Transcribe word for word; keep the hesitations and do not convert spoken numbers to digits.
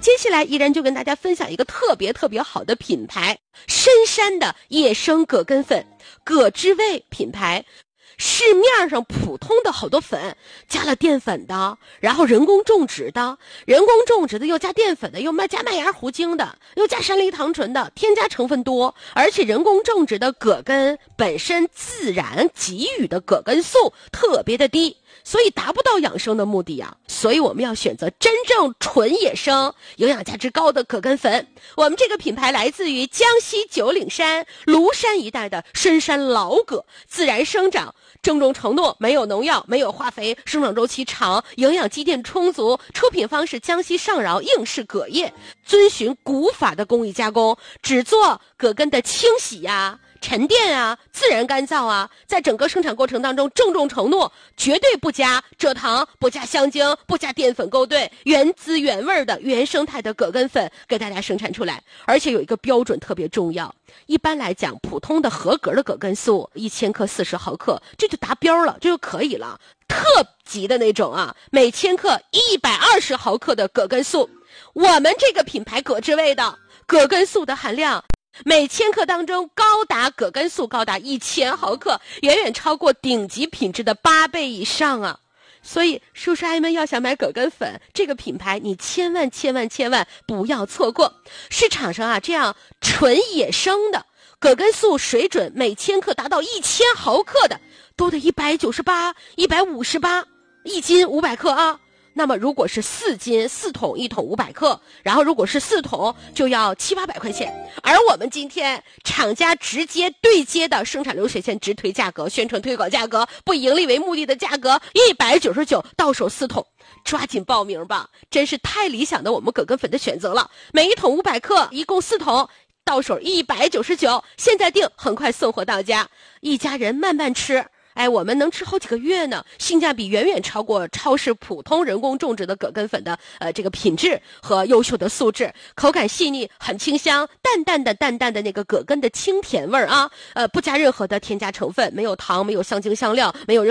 接下来依然就跟大家分享一个特别特别好的品牌，深山的野生葛根粉，葛之味品牌。市面上普通的好多粉加了淀粉的，然后人工种植的，人工种植的又加淀粉的，又加麦芽糊精的，又加山梨糖醇的，添加成分多，而且人工种植的葛根本身自然给予的葛根素特别的低，所以达不到养生的目的呀、啊。所以我们要选择真正纯野生、营养价值高的葛根粉。我们这个品牌来自于江西九岭山庐山一带的深山老葛，自然生长，郑重承诺没有农药，没有化肥，生长周期长，营养积淀充足。出品方是江西上饶应氏葛业，遵循古法的工艺加工，只做葛根的清洗呀、沉淀啊，自然干燥啊，在整个生产过程当中郑重承诺绝对不加蔗糖，不加香精，不加淀粉勾兑，原汁原味的原生态的葛根粉给大家生产出来。而且有一个标准特别重要，一般来讲普通的合格的葛根素一千克四十毫克，这就达标了，这就可以了。特级的那种啊，每千克一百二十毫克的葛根素，我们这个品牌葛之味的葛根素的含量每千克当中高达葛根素高达一千毫克，远远超过顶级品质的八倍以上啊！所以叔叔阿姨们要想买葛根粉，这个品牌你千万千万千万不要错过。市场上啊，这样纯野生的葛根素水准每千克达到一千毫克的，都得一百九十八、一百五十八一斤五百克啊。那么如果是四斤四桶一桶五百克，然后如果是四桶就要七八百块钱。而我们今天厂家直接对接的生产流水线直推价格，宣传推广价格，不盈利为目的的价格一百九十九，到手四桶，抓紧报名吧！真是太理想的我们葛根粉的选择了，每一桶五百克，一共四桶。到手一百九十九，现在订，很快送货到家，一家人慢慢吃。哎，我们能吃好几个月呢，性价比远远超过超市普通人工种植的葛根粉的呃这个品质和优秀的素质，口感细腻，很清香，淡淡的淡淡的那个葛根的清甜味儿啊，呃不加任何的添加成分，没有糖，没有香精香料，没有任何